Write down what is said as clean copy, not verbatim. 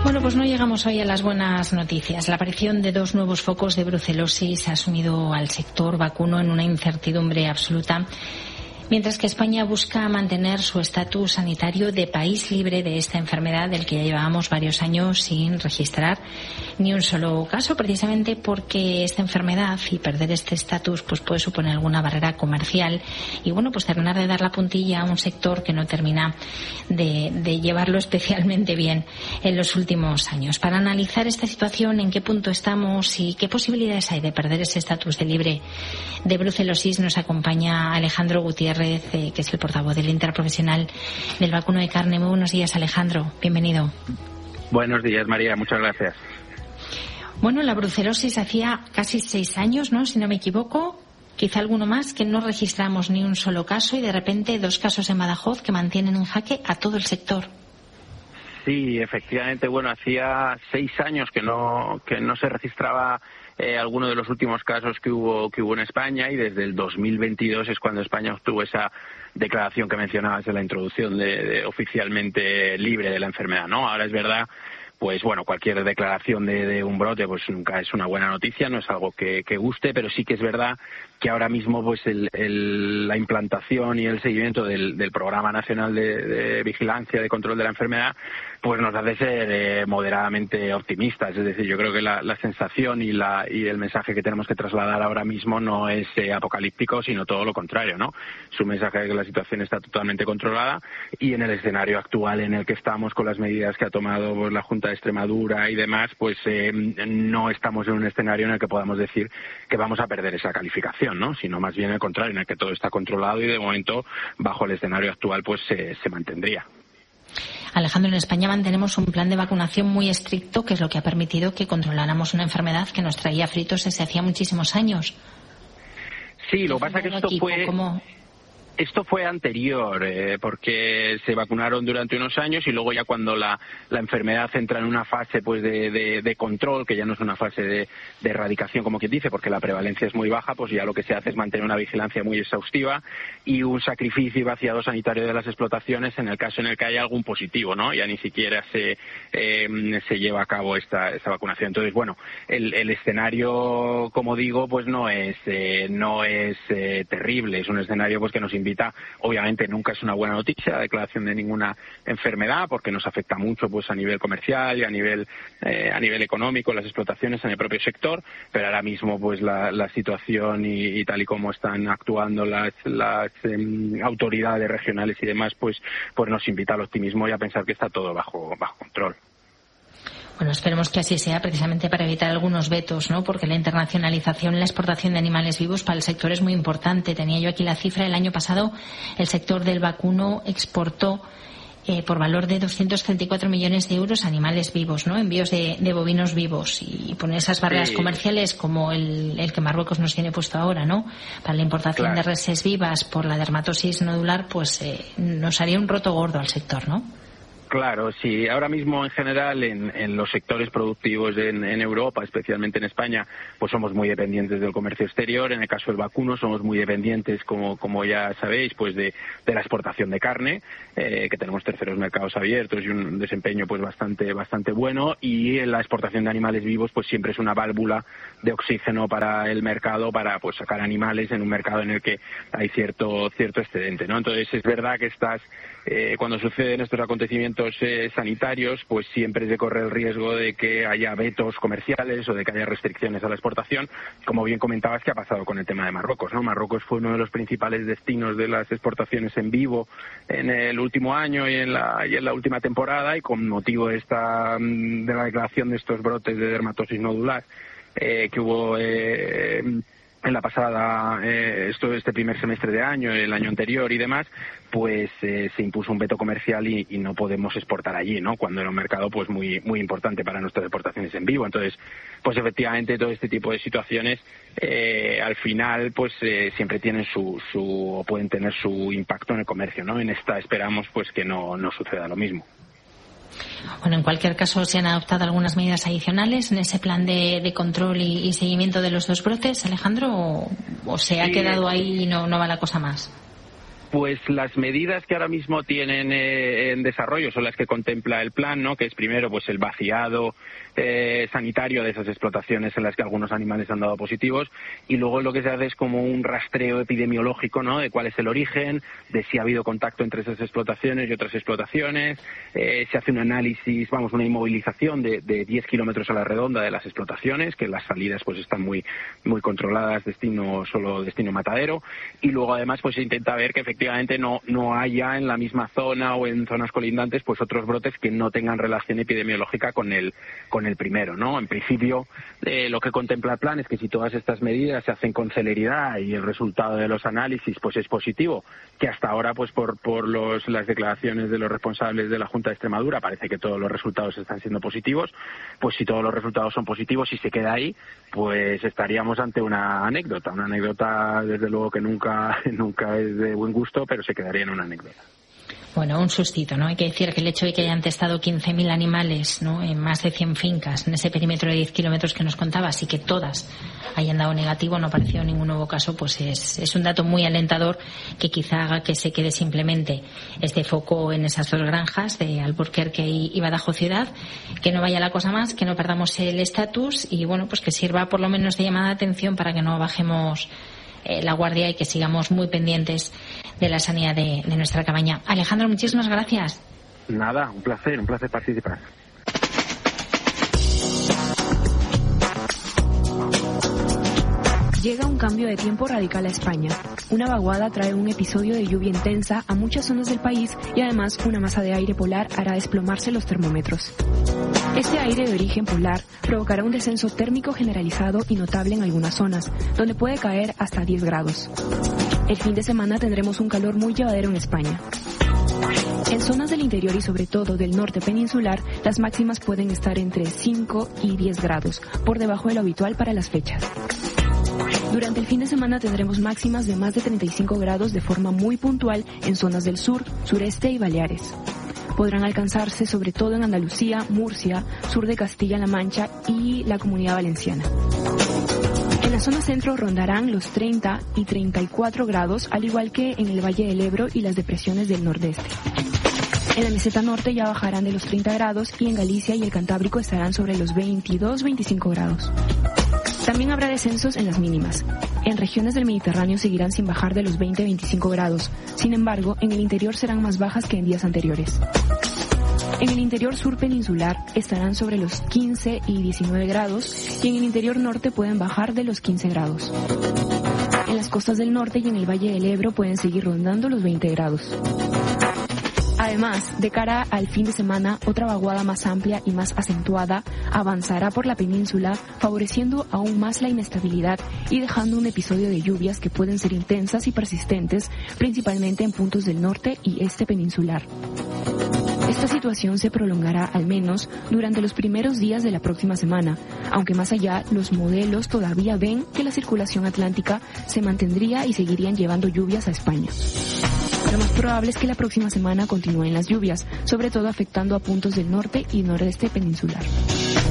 Bueno, pues no llegamos hoy a las buenas noticias. La aparición de 2 nuevos focos de brucelosis ha sumido al sector vacuno en una incertidumbre absoluta, mientras que España busca mantener su estatus sanitario de país libre de esta enfermedad del que ya llevábamos varios años sin registrar ni un solo caso, precisamente porque esta enfermedad y perder este estatus pues puede suponer alguna barrera comercial y bueno, pues terminar de dar la puntilla a un sector que no termina de llevarlo especialmente bien en los últimos años. Para analizar esta situación, en qué punto estamos y qué posibilidades hay de perder ese estatus de libre de brucelosis, nos acompaña Alejandro Gutiérrez, que es el portavoz del Interprofesional del Vacuno de Carne. Muy buenos días, Alejandro. Bienvenido. Buenos días, María. Muchas gracias. Bueno, la brucelosis hacía casi 6 años, ¿no? Si no me equivoco, quizá alguno más, que no registramos ni un solo caso y de repente 2 casos en Badajoz que mantienen en jaque a todo el sector. Sí, efectivamente. Bueno, hacía 6 años que no se registraba alguno de los últimos casos que hubo en España, y desde el 2022 es cuando España obtuvo esa declaración que mencionabas en la introducción de oficialmente libre de la enfermedad, ¿no? Ahora es verdad, pues bueno, cualquier declaración de un brote pues nunca es una buena noticia, no es algo que guste, pero sí que es verdad que ahora mismo pues la implantación y el seguimiento del Programa Nacional de Vigilancia de Control de la Enfermedad pues nos hace ser moderadamente optimistas. Es decir, yo creo que la sensación y el mensaje que tenemos que trasladar ahora mismo no es apocalíptico, sino todo lo contrario, ¿no? Es un mensaje de que la situación está totalmente controlada, y en el escenario actual en el que estamos, con las medidas que ha tomado pues, la Junta de Extremadura y demás, pues no estamos en un escenario en el que podamos decir que vamos a perder esa calificación, ¿no? Sino más bien al contrario, en el que todo está controlado y de momento bajo el escenario actual pues se mantendría. Alejandro, en España mantenemos un plan de vacunación muy estricto, que es lo que ha permitido que controláramos una enfermedad que nos traía fritos desde hacía muchísimos años. Sí, lo que pasa es que esto fue anterior, porque se vacunaron durante unos años y luego ya cuando la enfermedad entra en una fase pues de control, que ya no es una fase de erradicación como quien dice, porque la prevalencia es muy baja, pues ya lo que se hace es mantener una vigilancia muy exhaustiva y un sacrificio y vaciado sanitario de las explotaciones en el caso en el que haya algún positivo, ¿no? Ya ni siquiera se lleva a cabo esta vacunación. Entonces, bueno, el escenario, como digo, pues no es terrible, es un escenario pues que nos invita. Obviamente nunca es una buena noticia la declaración de ninguna enfermedad, porque nos afecta mucho pues a nivel comercial y a nivel económico, las explotaciones en el propio sector, pero ahora mismo pues la situación y tal y como están actuando las autoridades regionales y demás pues nos invita al optimismo y a pensar que está todo bajo control. Bueno, esperemos que así sea, precisamente para evitar algunos vetos, ¿no? Porque la internacionalización y la exportación de animales vivos para el sector es muy importante. Tenía yo aquí la cifra: el año pasado el sector del vacuno exportó por valor de 234 millones de euros animales vivos, ¿no? Envíos de bovinos vivos, y poner esas barreras comerciales como el que Marruecos nos tiene puesto ahora, ¿no? Para la importación de reses vivas por la dermatosis nodular, pues nos haría un roto gordo al sector, ¿no? Claro, sí. Ahora mismo, en general, en los sectores productivos en Europa, especialmente en España, pues somos muy dependientes del comercio exterior. En el caso del vacuno somos muy dependientes, como ya sabéis, pues de la exportación de carne, que tenemos terceros mercados abiertos y un desempeño pues bastante bueno. Y en la exportación de animales vivos pues siempre es una válvula de oxígeno para el mercado, para pues sacar animales en un mercado en el que hay cierto excedente, ¿no? Entonces es verdad que cuando suceden estos acontecimientos sanitarios, pues siempre se corre el riesgo de que haya vetos comerciales o de que haya restricciones a la exportación, como bien comentabas que ha pasado con el tema de Marruecos, ¿no? Marruecos fue uno de los principales destinos de las exportaciones en vivo en el último año y en la última temporada, y con motivo de la declaración de estos brotes de dermatosis nodular que hubo en la pasada, este primer semestre de año, el año anterior y demás, pues se impuso un veto comercial y no podemos exportar allí, ¿no? Cuando era un mercado pues muy importante para nuestras exportaciones en vivo. Entonces, pues efectivamente todo este tipo de situaciones al final pues siempre tienen o pueden tener su impacto en el comercio, ¿no? En esta esperamos pues que no suceda lo mismo. Bueno, en cualquier caso, ¿se han adoptado algunas medidas adicionales en ese plan de control y seguimiento de los 2 brotes, Alejandro, o se ha quedado ahí y no va la cosa más? Pues las medidas que ahora mismo tienen en desarrollo son las que contempla el plan, ¿no? Que es primero pues el vaciado sanitario de esas explotaciones en las que algunos animales han dado positivos, y luego lo que se hace es como un rastreo epidemiológico, ¿no? De cuál es el origen, de si ha habido contacto entre esas explotaciones y otras explotaciones. Se hace un análisis, una inmovilización de 10 kilómetros a la redonda de las explotaciones, que las salidas pues están muy controladas, destino matadero, y luego además pues se intenta ver que efectivamente no haya en la misma zona o en zonas colindantes pues otros brotes que no tengan relación epidemiológica con el primero, ¿no? En principio, lo que contempla el plan es que si todas estas medidas se hacen con celeridad y el resultado de los análisis pues es positivo, que hasta ahora pues por las declaraciones de los responsables de la Junta de Extremadura parece que todos los resultados están siendo positivos, pues si todos los resultados son positivos y se queda ahí, pues estaríamos ante una anécdota desde luego que nunca es de buen gusto, pero se quedaría en una anécdota. Bueno, un sustito, ¿no? Hay que decir que el hecho de que hayan testado 15.000 animales, ¿no? En más de 100 fincas, en ese perímetro de 10 kilómetros que nos contabas, y que todas hayan dado negativo, no ha aparecido ningún nuevo caso, pues es un dato muy alentador que quizá haga que se quede simplemente este foco en esas dos granjas de Alburquerque y Badajoz Ciudad, que no vaya la cosa más, que no perdamos el estatus y, pues que sirva por lo menos de llamada de atención para que no bajemos la guardia y que sigamos muy pendientes de la sanidad de nuestra cabaña. Alejandro, muchísimas gracias. Nada, un placer participar. Llega un cambio de tiempo radical a España. Una vaguada trae un episodio de lluvia intensa a muchas zonas del país y además una masa de aire polar hará desplomarse los termómetros. Este aire de origen polar provocará un descenso térmico generalizado y notable en algunas zonas, donde puede caer hasta 10 grados. El fin de semana tendremos un calor muy llevadero en España. En zonas del interior y sobre todo del norte peninsular, las máximas pueden estar entre 5 y 10 grados, por debajo de lo habitual para las fechas. Durante el fin de semana tendremos máximas de más de 35 grados de forma muy puntual en zonas del sur, sureste y Baleares. Podrán alcanzarse sobre todo en Andalucía, Murcia, sur de Castilla-La Mancha y la Comunidad Valenciana. En la zona centro rondarán los 30 y 34 grados, al igual que en el Valle del Ebro y las depresiones del nordeste. En la meseta norte ya bajarán de los 30 grados y en Galicia y el Cantábrico estarán sobre los 22-25 grados. También habrá descensos en las mínimas. En regiones del Mediterráneo seguirán sin bajar de los 20-25 grados. Sin embargo, en el interior serán más bajas que en días anteriores. En el interior sur peninsular estarán sobre los 15 y 19 grados y en el interior norte pueden bajar de los 15 grados. En las costas del norte y en el Valle del Ebro pueden seguir rondando los 20 grados. Además, de cara al fin de semana, otra vaguada más amplia y más acentuada avanzará por la península, favoreciendo aún más la inestabilidad y dejando un episodio de lluvias que pueden ser intensas y persistentes, principalmente en puntos del norte y este peninsular. Esta situación se prolongará al menos durante los primeros días de la próxima semana, aunque más allá los modelos todavía ven que la circulación atlántica se mantendría y seguirían llevando lluvias a España. Lo más probable es que la próxima semana continúen las lluvias, sobre todo afectando a puntos del norte y nordeste peninsular.